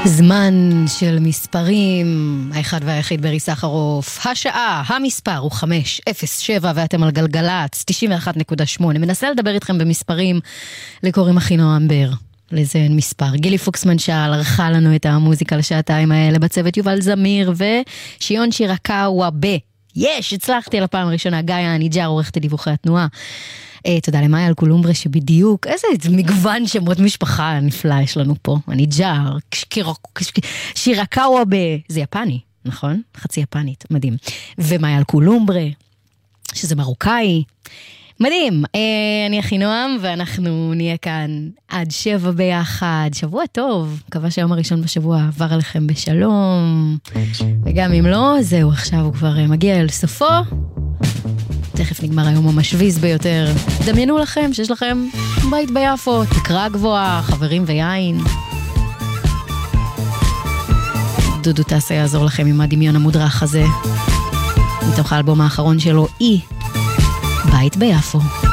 זמן של מספרים, האחד והיחיד ברי סחרוף. השעה, המספר הוא 5:07 ואתם על גלגלץ 91.8. מנסה לדבר איתכם במספרים, לקוראים אחינועם בר. לזה אין מספר. גילי פוקסמן שעל ערכה לנו את המוזיקה לשעתיים האלה בצוות יובל זמיר ושיון שירקאווה יש, הצלחתי על הפעם הראשונה. גיא הניג'ר, עורכת דיווחי התנועה. תודה למאיה על קולומברה שבדיוק, איזה מגוון שמות משפחה נפלא יש לנו פה. הניג'ר, שירקאווה זה יפני, נכון? חצי יפנית, מדהים. ומאיה על קולומברה, שזה מרוקאי. מדהים, אני אחינועם ואנחנו נהיה כאן עד 7 ביחד. שבוע טוב, מקווה שהיום הראשון בשבוע עבר עליכם בשלום. וגם אם לא, זהו, עכשיו הוא כבר מגיע אל סופו. תכף נגמר היום המשוויז ביותר. דמיינו לכם שיש לכם בית ביפו, תקרה גבוהה, חברים ויין. דודו טסה יעזור לכם עם הדמיון המודרך הזה. מתוך האלבום האחרון שלו, בית ביפו.